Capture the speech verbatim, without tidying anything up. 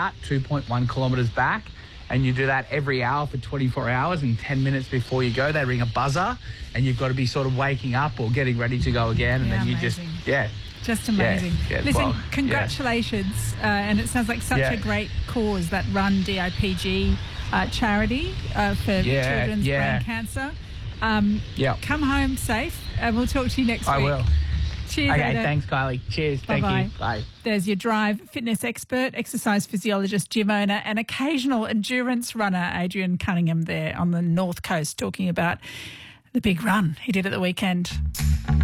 out, two point one kilometres back, and you do that every hour for twenty-four hours, and ten minutes before you go, they ring a buzzer, and you've got to be sort of waking up or getting ready to go again, and Yeah, then you amazing. just, yeah. Just amazing. Yeah, yeah, Listen, well, yeah. congratulations. Uh, and it sounds like such Yeah. a great cause, that Run D I P G uh, charity uh, for Yeah, children's yeah. brain cancer. Um, Yeah. Come home safe, and we'll talk to you next I week. will. Cheers, Okay, Ada. thanks, Kylie. Cheers. Thank Bye-bye. you. Bye. There's your drive fitness expert, exercise physiologist, gym owner, and occasional endurance runner, Adrian Cunningham, there on the North Coast, talking about the big run he did at the weekend.